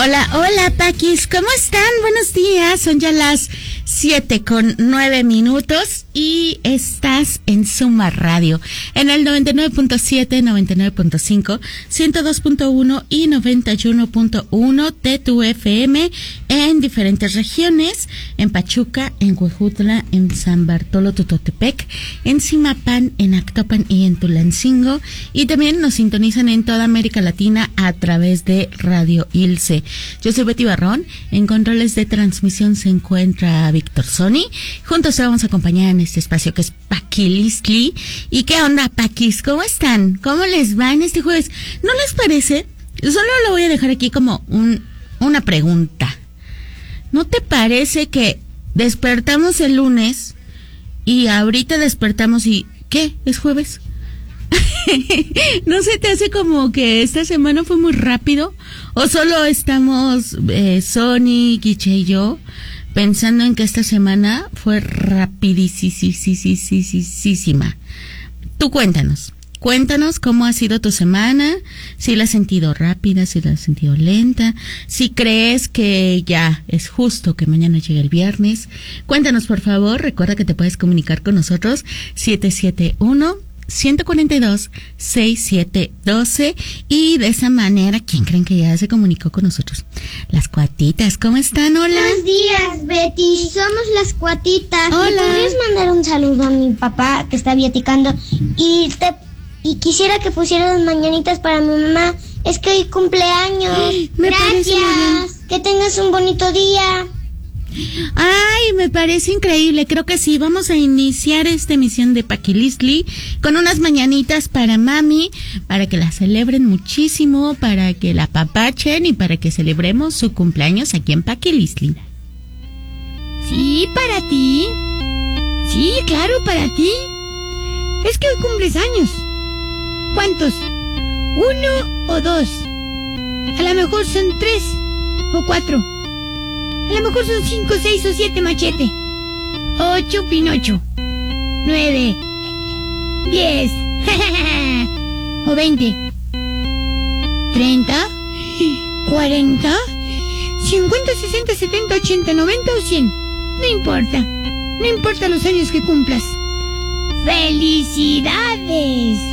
Hola, hola, Paquis, ¿cómo están? Buenos días, son ya las 7:09 y estás en Suma Radio, en el 99.7, 99.5, 102.1 y 91.1 de tu FM en diferentes regiones, en Pachuca, en Huejutla, en San Bartolo Tototepec, en Zimapán, en Actopan y en Tulancingo, y también nos sintonizan en toda América Latina a través de Radio Ilse. Yo soy Betty Barrón, en controles de transmisión se encuentra Víctor Sony. Juntos te vamos a acompañar en este espacio que es Paquilistli. ¿Y qué onda, Paquis? ¿Cómo están? ¿Cómo les va en este jueves? ¿No les parece? Solo lo voy a dejar aquí como una pregunta. ¿No te parece que despertamos el lunes y ahorita despertamos y ¿qué? ¿Es jueves? ¿No se te hace como que esta semana fue muy rápido? ¿O solo estamos Sony, Guiche y yo pensando en que esta semana fue rapidísima? Tú cuéntanos cómo ha sido tu semana, si la has sentido rápida, si la has sentido lenta, si crees que ya es justo que mañana llegue el viernes. Cuéntanos, por favor. Recuerda que te puedes comunicar con nosotros 771-142-6712, y de esa manera, ¿quién creen que ya se comunicó con nosotros? Las Cuatitas, ¿cómo están? Hola. Buenos días, Betty, somos las Cuatitas. Hola. ¿Me podrías mandar un saludo a mi papá que está viaticando? Y quisiera que pusieras las mañanitas para mi mamá. Es que hoy cumpleaños. Me parece muy bien. Gracias. Que tengas un bonito día. Ay, me parece increíble. Creo que sí, vamos a iniciar esta emisión de Paquilistli con unas mañanitas para mami, para que la celebren muchísimo, para que la apapachen y para que celebremos su cumpleaños aquí en Paquilistli. Sí, para ti. Sí, claro, para ti. Es que hoy cumples años. ¿Cuántos? 1 o 2. A lo mejor son 3 o 4. A lo mejor son 5, 6 o 7, Machete. 8, Pinocho. 9, 10 o 20, 30, 40, 50, 60, 70, 80, 90 o 100. No importa los años que cumplas. ¡Felicidades!